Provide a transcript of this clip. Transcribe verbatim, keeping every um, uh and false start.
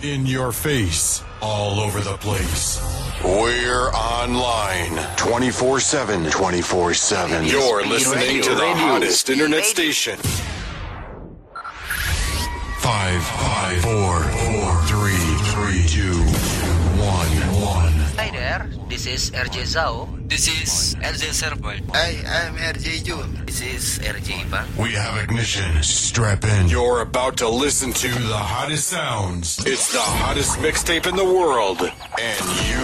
In your face, all over the place. We're online twenty-four seven, twenty-four seven. You're listening to the hottest internet station. Five, five, four, four, three, three, two, one, one. Hi there, this is R J Zhao. This is R J Serval. Hi, I'm R J Jun. This is R J Ivan. We have ignition. Strap in. You're about to listen to the hottest sounds. It's the hottest mixtape in the world, and you